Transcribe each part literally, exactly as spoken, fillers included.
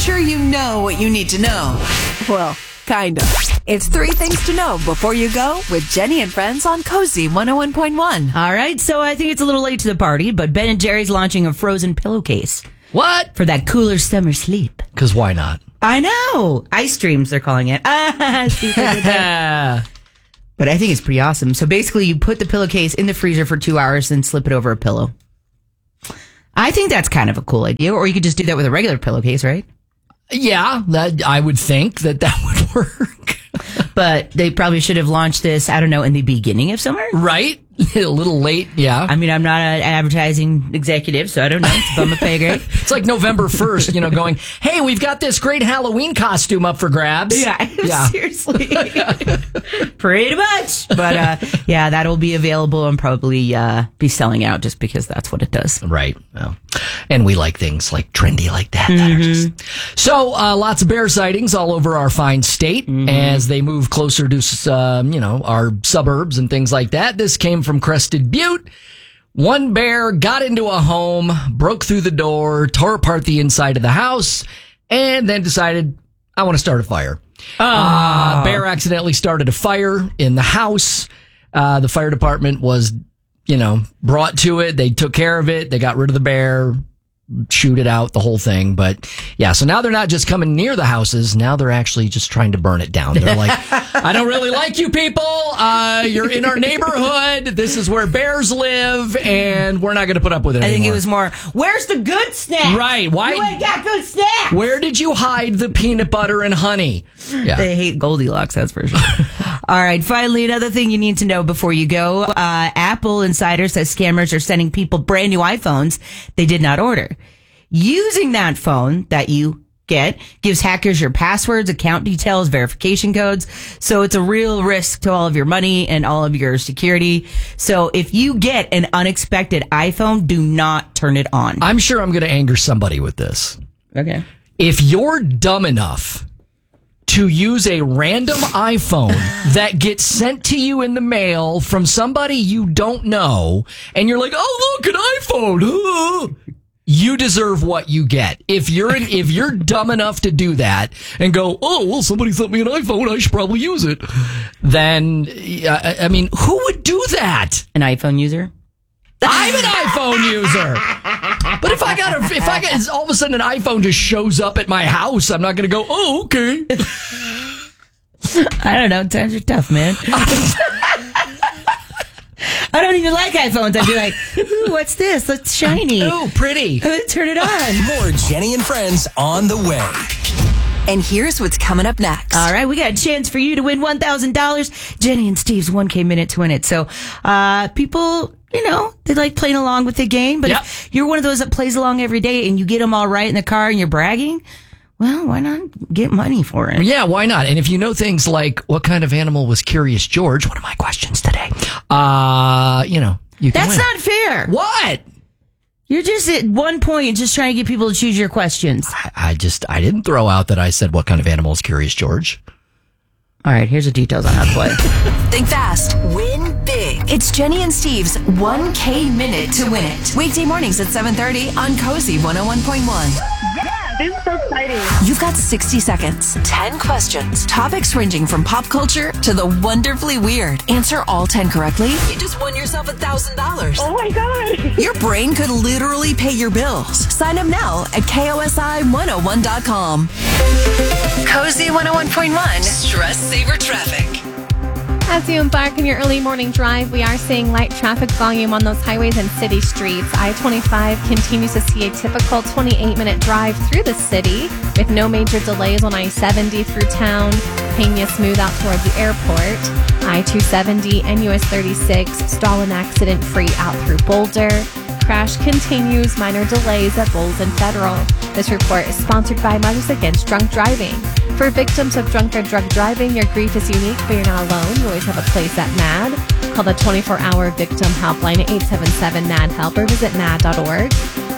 sure you know what you need to know. Well, kind of. It's three things to know before you go with Jenny and Friends on Cozy one oh one point one. All right, so I think it's a little late to the party, but Ben and Jerry's launching a frozen pillowcase. What? For that cooler summer sleep. Because why not? I know. Ice streams, they're calling it. Ah, see what I did there? But I think it's pretty awesome. So basically, you put the pillowcase in the freezer for two hours and slip it over a pillow. I think that's kind of a cool idea. Or you could just do that with a regular pillowcase, right? Yeah, that I would think that that would work. But they probably should have launched this, I don't know, in the beginning of summer? Right? A little late, yeah. I mean, I'm not an advertising executive, so I don't know. It's above my pay grade. It's like November first, you know, going, hey, we've got this great Halloween costume up for grabs. Yeah, yeah. Seriously. Pretty much. But, uh, yeah, that'll be available and probably uh, be selling out just because that's what it does. Right. Well, and we like things like trendy like that. Mm-hmm. that are just... So, uh, lots of bear sightings all over our fine state mm-hmm. as they move closer to, um, you know, our suburbs and things like that. This came from Crested Butte. One bear got into a home, broke through the door, tore apart the inside of the house, and then decided, I want to start a fire. Oh. Uh, bear accidentally started a fire in the house. Uh, the fire department was, you know, brought to it. They took care of it. They got rid of the bear, shoot it out, the whole thing. But yeah, so now they're not just coming near the houses. Now they're actually just trying to burn it down. They're like, I don't really like you people. Uh, you're in our neighborhood. This is where bears live, and we're not going to put up with it I anymore. think it was more, where's the good snack? Right. Why? You ain't got good snacks. Where did you hide the peanut butter and honey? Yeah. They hate Goldilocks, that's for sure. All right. Finally, another thing you need to know before you go. Uh, Apple Insider says scammers are sending people brand new iPhones they did not order. Using that phone that you get gives hackers your passwords, account details, verification codes. So it's a real risk to all of your money and all of your security. So if you get an unexpected iPhone, do not turn it on. I'm sure I'm going to anger somebody with this. Okay. If you're dumb enough to use a random iPhone that gets sent to you in the mail from somebody you don't know, and you're like, oh, look, an iPhone. You deserve what you get. If you're an, if you're dumb enough to do that and go, oh, well, somebody sent me an iPhone, I should probably use it. Then, I, I mean, who would do that? An iPhone user? I'm an iPhone user. But if I got a, if I got, all of a sudden an iPhone just shows up at my house, I'm not going to go, oh, okay. I don't know. Times are tough, man. I don't even like iPhones. I'd be like, ooh, what's this? That's shiny. Ooh, pretty. Turn it on. More Jenny and Friends on the way. And here's what's coming up next. All right, we got a chance for you to win one thousand dollars. Jenny and Steve's one K minute to win it. So, uh, people, you know, they like playing along with the game. But yep. if you're one of those that plays along every day and you get them all right in the car and you're bragging, well, why not get money for it? Yeah, why not? And if you know things like what kind of animal was Curious George, one of my questions today, uh, you know, you can That's win. not fair. What? You're just at one point just trying to get people to choose your questions. I, I just, I didn't throw out that I said what kind of animal is Curious George. All right, here's the details on how to play. Think fast. Win big. It's Jenny and Steve's one K minute to win it. Weekday mornings at seven thirty on Cozy one oh one point one. Yeah, this is so exciting. You've got sixty seconds, ten questions, topics ranging from pop culture to the wonderfully weird. Answer all ten correctly, you just won yourself one thousand dollars. Oh my God. Your brain could literally pay your bills. Sign up now at K O S I one oh one dot com. Cozy one oh one point one. Stress Saver Traffic. As you embark on your early morning drive, we are seeing light traffic volume on those highways and city streets. I twenty-five continues to see a typical twenty-eight minute drive through the city with no major delays on I seventy through town. Pena smooth out toward the airport. I two seventy and U S thirty-six stalling accident free out through Boulder. Crash continues, minor delays at Bowles and Federal. This report is sponsored by Mothers Against Drunk Driving. For victims of drunk or drug driving, your grief is unique, but you're not alone. You always have a place at MAD. Call the twenty-four hour victim helpline at eight seven seven M A D HELP or visit mad dot org.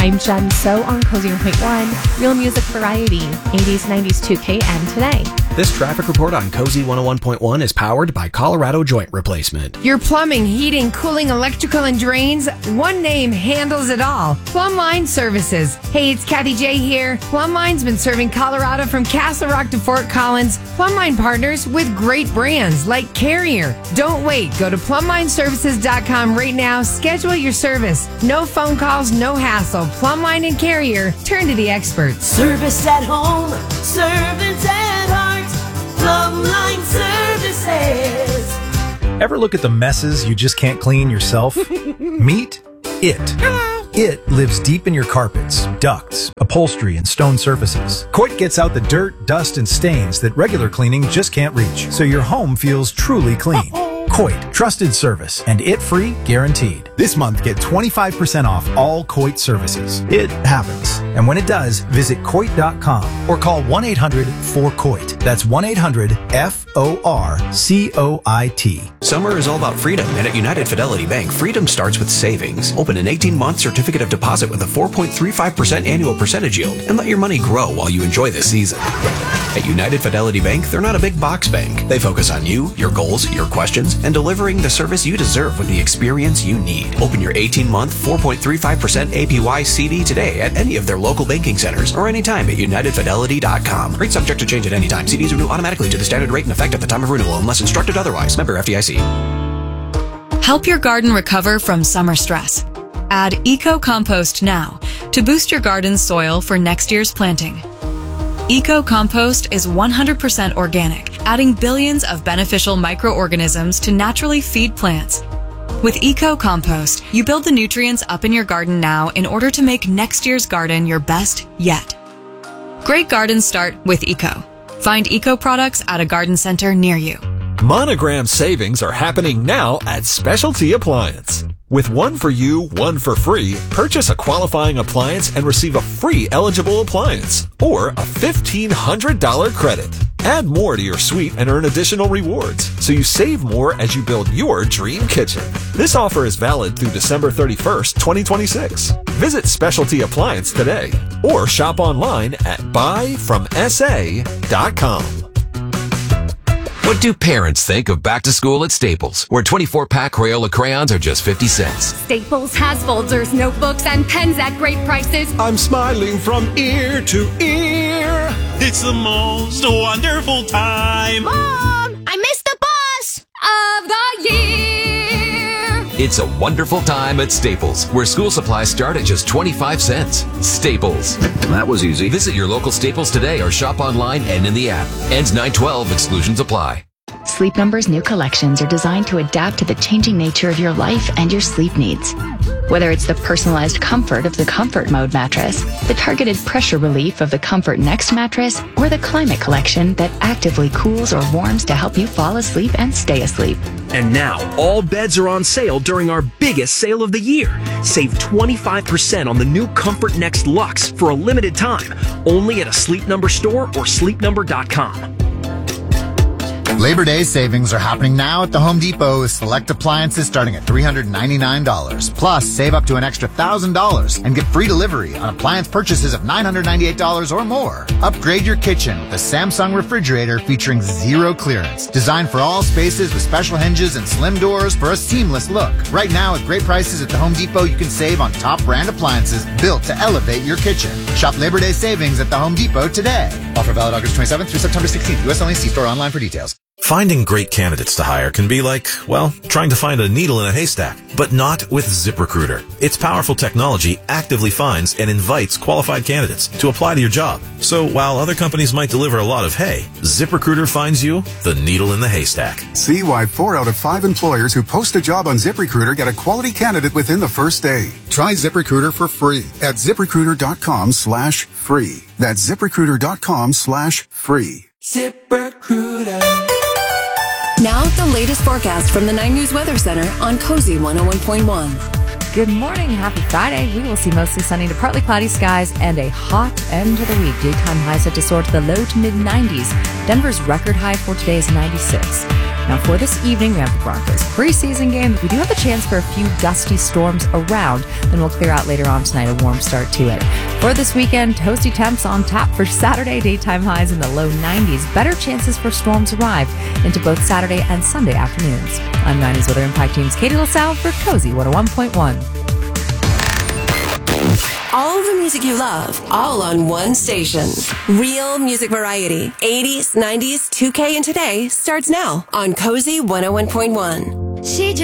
I'm Jen So on Cozy one point one. Real music variety. eighties, nineties to K M today. This traffic report on Cozy one oh one point one is powered by Colorado Joint Replacement. Your plumbing, heating, cooling, electrical, and drains, one name handles it all. Plumbline Services. Hey, it's Kathy J here. Plumbline's been serving Colorado from Castle Rock to Fort Collins. Plumbline partners with great brands like Carrier. Don't wait. Go to plumbline services dot com right now. Schedule your service. No phone calls, no hassle. Plumbline and Carrier. Turn to the experts. Service at home, service at heart. Plumbline Services. Ever look at the messes you just can't clean yourself? Meet It. Hello. It lives deep in your carpets, ducts, upholstery, and stone surfaces. Coit gets out the dirt, dust, and stains that regular cleaning just can't reach, so your home feels truly clean. Coit, trusted service, and it-free guaranteed. This month, get twenty-five percent off all Coit services. It happens. And when it does, visit coit dot com or call one eight hundred four coit. That's one eight hundred F O R C O I T. Summer is all about freedom, and at United Fidelity Bank, freedom starts with savings. Open an eighteen-month certificate of deposit with a four point three five percent annual percentage yield and let your money grow while you enjoy this season. At United Fidelity Bank, they're not a big box bank. They focus on you, your goals, your questions, and delivering the service you deserve with the experience you need. Open your eighteen-month, four point three five percent A P Y C D today at any of their local banking centers or anytime at united fidelity dot com. Rate subject to change at any time. C Ds renew automatically to the standard rate in effect at the time of renewal unless instructed otherwise. Member F D I C. Help your garden recover from summer stress. Add Eco Compost now to boost your garden's soil for next year's planting. Eco Compost is one hundred percent organic, adding billions of beneficial microorganisms to naturally feed plants. With Eco Compost, you build the nutrients up in your garden now in order to make next year's garden your best yet. Great gardens start with Eco. Find Eco products at a garden center near you. Monogram savings are happening now at Specialty Appliance. With one for you, one for free, purchase a qualifying appliance and receive a free eligible appliance or a fifteen hundred dollars credit. Add more to your suite and earn additional rewards, so you save more as you build your dream kitchen. This offer is valid through December thirty-first, twenty twenty-six. Visit Specialty Appliance today or shop online at buy from S A dot com. What do parents think of back to school at Staples, where twenty-four pack Crayola crayons are just fifty cents? Staples has folders, notebooks, and pens at great prices. I'm smiling from ear to ear. It's the most wonderful time. Mom, I missed the bus of the year. It's a wonderful time at Staples, where school supplies start at just twenty-five cents. Staples. That was easy. Visit your local Staples today or shop online and in the app. Ends nine twelve. Exclusions apply. Sleep Number's new collections are designed to adapt to the changing nature of your life and your sleep needs. Whether it's the personalized comfort of the Comfort Mode mattress, the targeted pressure relief of the Comfort Next mattress, or the Climate Collection that actively cools or warms to help you fall asleep and stay asleep. And now, all beds are on sale during our biggest sale of the year. Save twenty-five percent on the new Comfort Next Luxe for a limited time, only at a Sleep Number store or sleep number dot com. Labor Day savings are happening now at the Home Depot with select appliances starting at three hundred ninety-nine dollars. Plus, save up to an extra one thousand dollars and get free delivery on appliance purchases of nine hundred ninety-eight dollars or more. Upgrade your kitchen with a Samsung refrigerator featuring zero clearance. Designed for all spaces with special hinges and slim doors for a seamless look. Right now, with great prices at the Home Depot, you can save on top brand appliances built to elevate your kitchen. Shop Labor Day savings at the Home Depot today. Offer valid August twenty-seventh through September sixteenth. U S only. See store online for details. Finding great candidates to hire can be like, well, trying to find a needle in a haystack, but not with ZipRecruiter. Its powerful technology actively finds and invites qualified candidates to apply to your job. So while other companies might deliver a lot of hay, ZipRecruiter finds you the needle in the haystack. See why four out of five employers who post a job on ZipRecruiter get a quality candidate within the first day. Try ZipRecruiter for free at ZipRecruiter.com slash free. That's ZipRecruiter.com slash free. ZipRecruiter. Now, the latest forecast from the nine News Weather Center on Cozy one oh one point one. Good morning. Happy Friday. We will see mostly sunny to partly cloudy skies and a hot end to the week. Daytime highs set to soar to the low to mid nineties. Denver's record high for today is ninety-six. Now, for this evening, we have the Broncos preseason game. We do have a chance for a few gusty storms around, then we'll clear out later on tonight, a warm start to it. For this weekend, toasty temps on tap for Saturday, daytime highs in the low nineties. Better chances for storms arrive into both Saturday and Sunday afternoons. I'm nineties Weather Impact Team's Katie LaSalle for Cozy one oh one point one. All the music you love, all on one station. Real music variety. eighties, nineties, two K, and today starts now on Cozy one oh one point one. She